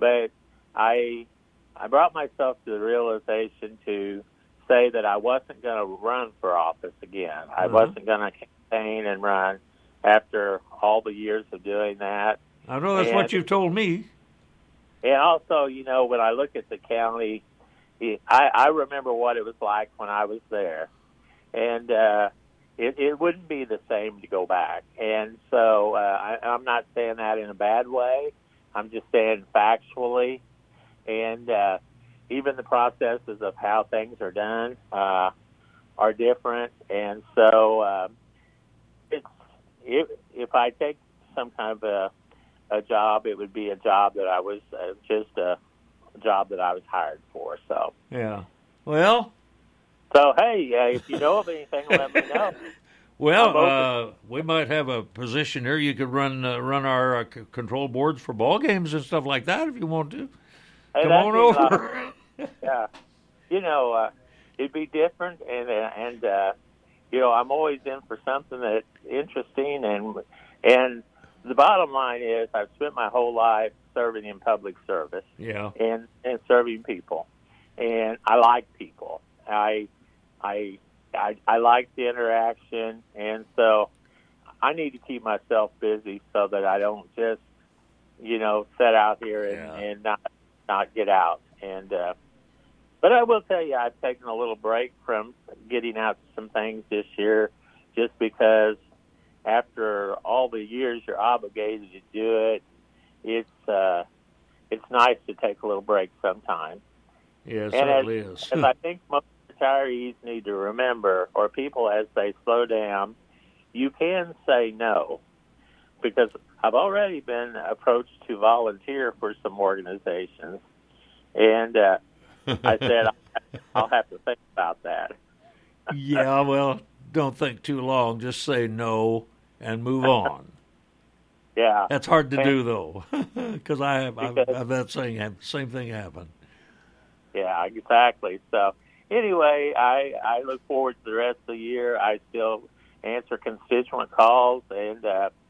But I brought myself to the realization to say that I wasn't going to run for office again. I wasn't going to campaign and run after all the years of doing that. I know that's what you've told me. And also, when I look at the county, I remember what it was like when I was there. And it wouldn't be the same to go back. And so I'm not saying that in a bad way. I'm just saying factually. And even the processes of how things are done are different. And so if I take some kind of a job, it would be a job that I was just a job that I was hired for. So yeah, well. So hey, if you know of anything, let me know. Well, we might have a position here. You could run our control boards for ball games and stuff like that if you want to. Hey, come on over. Yeah, it'd be different, and I'm always in for something that's interesting, and the bottom line is I've spent my whole life serving in public service, and serving people, and I like people. I like the interaction, and so I need to keep myself busy so that I don't just set out here and not get out. And but I will tell you, I've taken a little break from getting out to some things this year, just because after all the years you're obligated to do it. It's nice to take a little break sometime. Yeah, it certainly is. As I think most retirees need to remember, or people as they slow down, you can say no, because I've already been approached to volunteer for some organizations, and I said I'll have to think about that. Yeah, well, don't think too long. Just say no and move on. Yeah, that's hard to do though, because I've had same thing happen. Yeah, exactly. So anyway, I look forward to the rest of the year. I still answer constituent calls, and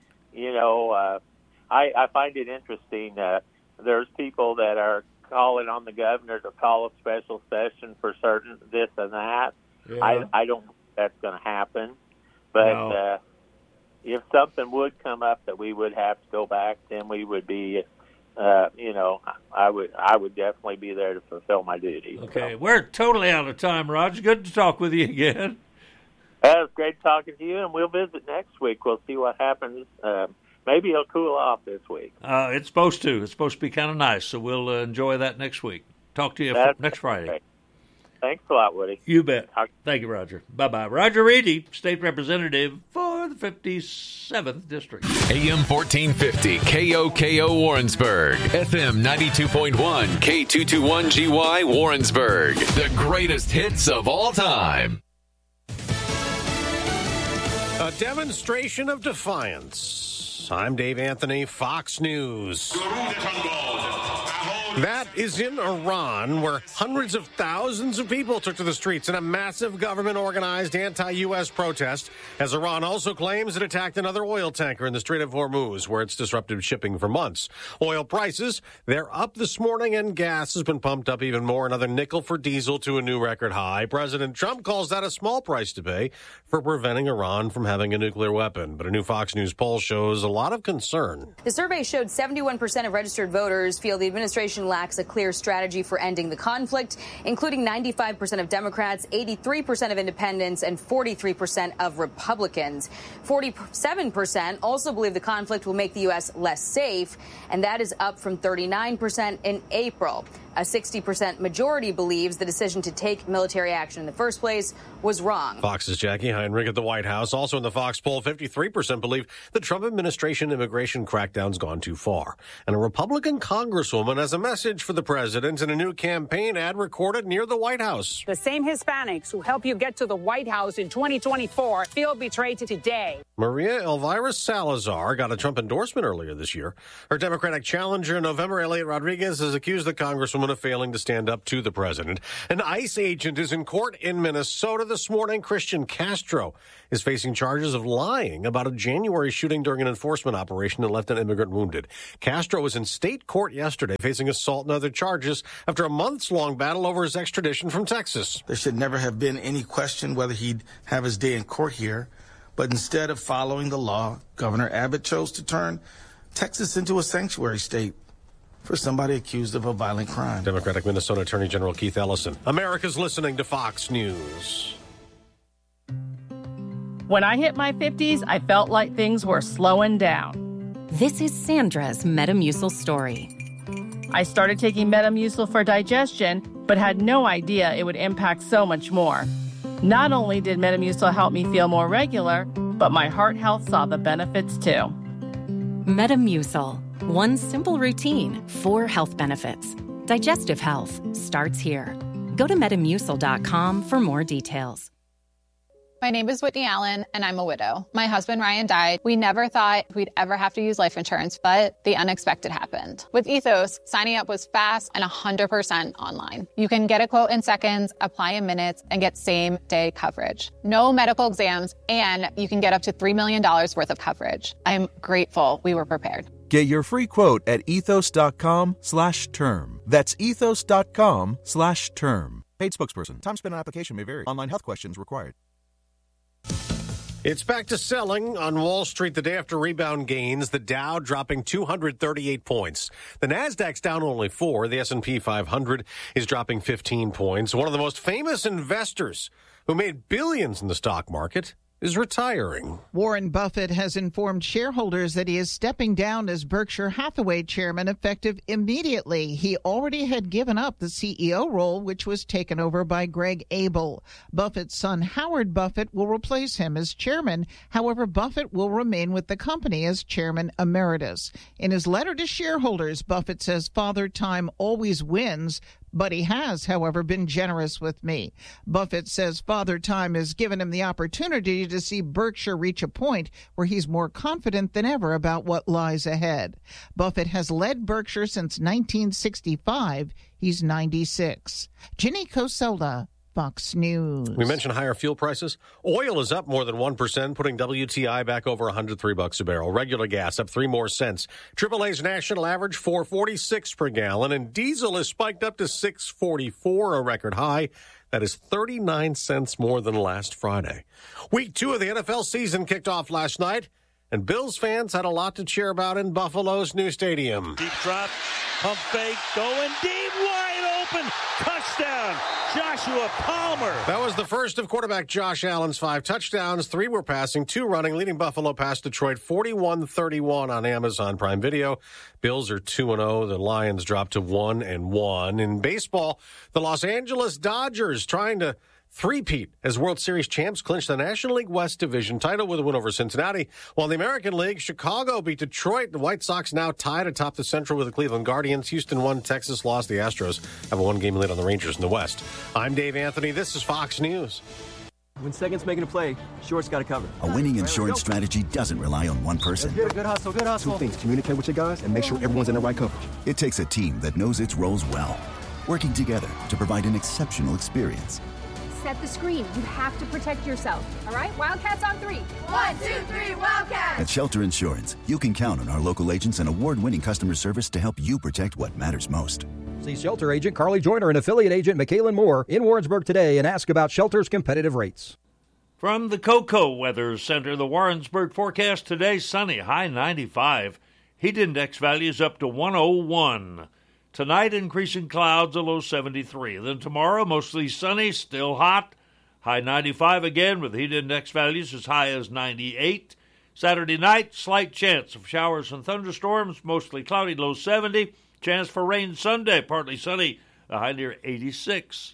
I find it interesting. There's people that are calling on the governor to call a special session for certain this and that. Yeah. I don't think that's going to happen, but no. If something would come up that we would have to go back, then we would be, I would definitely be there to fulfill my duties. Okay, so. We're totally out of time, Roger. Good to talk with you again. It was great talking to you, and we'll visit next week. We'll see what happens. Maybe it'll cool off this week. It's supposed to. It's supposed to be kind of nice, so we'll enjoy that next week. Talk to you next Friday. Great. Thanks a lot, Woody. You bet. Thank you, Roger. Bye-bye. Roger Reedy, State Representative for the 57th District. AM 1450, KOKO Warrensburg. FM 92.1, K221GY Warrensburg. The greatest hits of all time. A demonstration of defiance. I'm Dave Anthony, Fox News. That is in Iran, where hundreds of thousands of people took to the streets in a massive government-organized anti-U.S. protest, as Iran also claims it attacked another oil tanker in the Strait of Hormuz, where it's disrupted shipping for months. Oil prices, they're up this morning, and gas has been pumped up even more, another nickel for diesel to a new record high. President Trump calls that a small price to pay for preventing Iran from having a nuclear weapon. But a new Fox News poll shows a lot of concern. The survey showed 71% of registered voters feel the administration lacks a clear strategy for ending the conflict, including 95% of Democrats, 83% of independents, and 43% of Republicans. 47% also believe the conflict will make the U.S. less safe, and that is up from 39% in April. A 60% majority believes the decision to take military action in the first place was wrong. Fox's Jackie Heinrich at the White House. Also in the Fox poll, 53% believe the Trump administration immigration crackdown's gone too far. And a Republican congresswoman has a message for the president in a new campaign ad recorded near the White House. The same Hispanics who help you get to the White House in 2024 feel betrayed today. Maria Elvira Salazar got a Trump endorsement earlier this year. Her Democratic challenger in November, Elliot Rodriguez, has accused the congresswoman someone of failing to stand up to the president. An ICE agent is in court in Minnesota this morning. Christian Castro is facing charges of lying about a January shooting during an enforcement operation that left an immigrant wounded. Castro was in state court yesterday facing assault and other charges after a months-long battle over his extradition from Texas. There should never have been any question whether he'd have his day in court here, but instead of following the law, Governor Abbott chose to turn Texas into a sanctuary state for somebody accused of a violent crime. Democratic Minnesota Attorney General Keith Ellison. America's listening to Fox News. When I hit my 50s, I felt like things were slowing down. This is Sandra's Metamucil story. I started taking Metamucil for digestion, but had no idea it would impact so much more. Not only did Metamucil help me feel more regular, but my heart health saw the benefits too. Metamucil. One simple routine, 4 health benefits. Digestive health starts here. Go to Metamucil.com for more details. My name is Whitney Allen, and I'm a widow. My husband, Ryan, died. We never thought we'd ever have to use life insurance, but the unexpected happened. With Ethos, signing up was fast and 100% online. You can get a quote in seconds, apply in minutes, and get same-day coverage. No medical exams, and you can get up to $3 million worth of coverage. I'm grateful we were prepared. Get your free quote at ethos.com/term. That's ethos.com/term. Paid spokesperson. Time spent on application may vary. Online health questions required. It's back to selling on Wall Street the day after rebound gains. The Dow dropping 238 points. The Nasdaq's down only 4. The S&P 500 is dropping 15 points. One of the most famous investors who made billions in the stock market is retiring. Warren Buffett has informed shareholders that he is stepping down as Berkshire Hathaway chairman effective immediately. He already had given up the CEO role, which was taken over by Greg Abel. Buffett's son Howard Buffett will replace him as chairman. However, Buffett will remain with the company as chairman emeritus. In his letter to shareholders, Buffett says Father Time always wins, but he has, however, been generous with me. Buffett says Father Time has given him the opportunity to see Berkshire reach a point where he's more confident than ever about what lies ahead. Buffett has led Berkshire since 1965. He's 96. Ginny Coselda, Fox News. We mentioned higher fuel prices. Oil is up more than 1%, putting WTI back over $103 a barrel. Regular gas up 3 more cents. AAA's national average $4.46 per gallon, and diesel is spiked up to $6.44, a record high. That is 39 cents more than last Friday. Week 2 of the NFL season kicked off last night, and Bills fans had a lot to cheer about in Buffalo's new stadium. Deep drop, pump fake, going deep, wide open, touchdown, Joshua Palmer. That was the first of quarterback Josh Allen's 5 touchdowns. 3 were passing, 2 running, leading Buffalo past Detroit 41-31 on Amazon Prime Video. Bills are 2-0. The Lions dropped to 1-1. In baseball, the Los Angeles Dodgers trying to three-peat as World Series champs clinch the National League West Division title with a win over Cincinnati. While in the American League, Chicago beat Detroit. The White Sox now tied atop the Central with the Cleveland Guardians. Houston won, Texas lost. The Astros have a 1-game lead on the Rangers in the West. I'm Dave Anthony. This is Fox News. When second's making a play, short's got to cover. A winning insurance strategy doesn't rely on one person. Good hustle, good hustle. 2 things. Communicate with your guys and make sure everyone's in the right coverage. It takes a team that knows its roles well, working together to provide an exceptional experience. Set the screen. You have to protect yourself. All right? Wildcats on 3. 1, 2, 3, Wildcats! At Shelter Insurance, you can count on our local agents and award-winning customer service to help you protect what matters most. See Shelter agent Carly Joyner and affiliate agent Michaelan Moore in Warrensburg today and ask about Shelter's competitive rates. From the Cocoa Weather Center, the Warrensburg forecast today, sunny, high 95. Heat index values up to 101. Tonight, increasing clouds, a low 73. Then tomorrow, mostly sunny, still hot, high 95 again with heat index values as high as 98. Saturday night, slight chance of showers and thunderstorms, mostly cloudy, low 70. Chance for rain Sunday, partly sunny, a high near 86.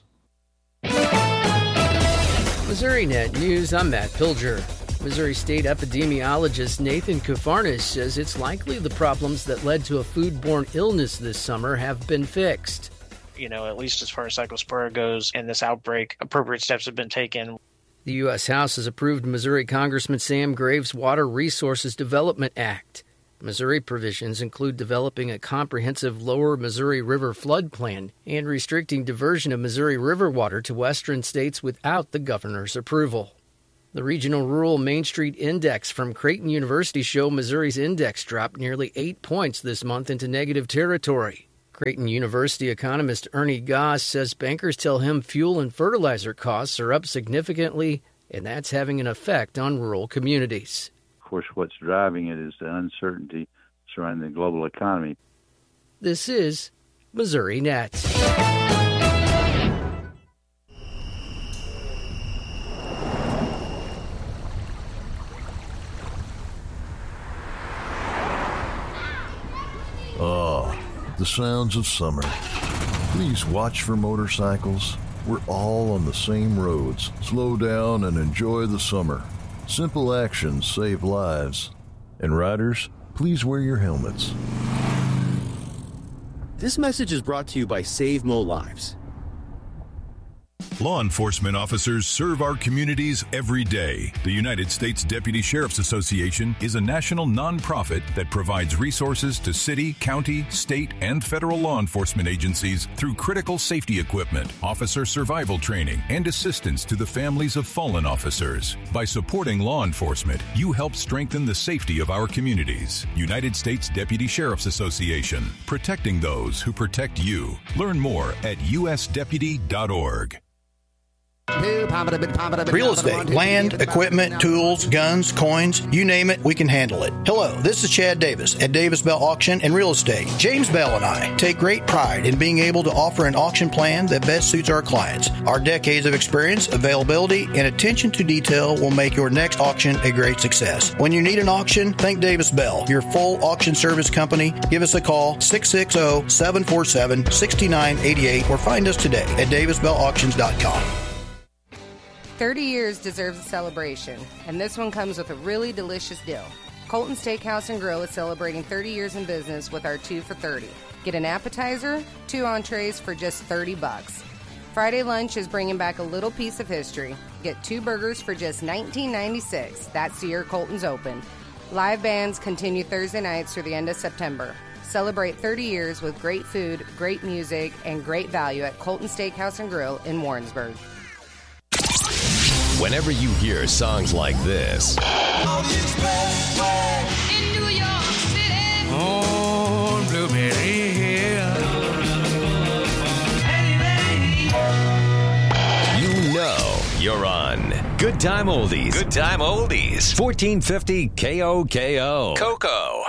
MissouriNet News, I'm Matt Pilger. Missouri State epidemiologist Nathan Kufarnis says it's likely the problems that led to a foodborne illness this summer have been fixed. At least as far as Cyclospora goes in this outbreak, appropriate steps have been taken. The U.S. House has approved Missouri Congressman Sam Graves' Water Resources Development Act. Missouri provisions include developing a comprehensive lower Missouri River flood plan and restricting diversion of Missouri River water to western states without the governor's approval. The Regional Rural Main Street Index from Creighton University show Missouri's index dropped nearly 8 points this month into negative territory. Creighton University economist Ernie Goss says bankers tell him fuel and fertilizer costs are up significantly, and that's having an effect on rural communities. Of course, what's driving it is the uncertainty surrounding the global economy. This is Missouri Net. Oh, the sounds of summer. Please watch for motorcycles. We're all on the same roads. Slow down and enjoy the summer. Simple actions save lives. And riders, please wear your helmets. This message is brought to you by Save Mo Lives. Law enforcement officers serve our communities every day. The United States Deputy Sheriff's Association is a national nonprofit that provides resources to city, county, state, and federal law enforcement agencies through critical safety equipment, officer survival training, and assistance to the families of fallen officers. By supporting law enforcement, you help strengthen the safety of our communities. United States Deputy Sheriff's Association, protecting those who protect you. Learn more at usdeputy.org. Real estate, land, equipment, tools, guns, coins, you name it, we can handle it. Hello, this is Chad Davis at Davis Bell Auction and Real Estate. James Bell and I take great pride in being able to offer an auction plan that best suits our clients. Our decades of experience, availability, and attention to detail will make your next auction a great success. When you need an auction, think Davis Bell, your full auction service company. Give us a call, 660-747-6988, or find us today at davisbellauctions.com. 30 years deserves a celebration, and this one comes with a really delicious deal. Colton Steakhouse and Grill is celebrating 30 years in business with our 2 for $30. Get an appetizer, 2 entrees for just $30. Friday lunch is bringing back a little piece of history. Get 2 burgers for just $19.96. That's the year Colton's open. Live bands continue Thursday nights through the end of September. Celebrate 30 years with great food, great music, and great value at Colton Steakhouse and Grill in Warrensburg. Whenever you hear songs like this, In New York City, on Blueberry Hill, you know you're on Good Time Oldies. Good Time Oldies. 1450 KOKO. Coco.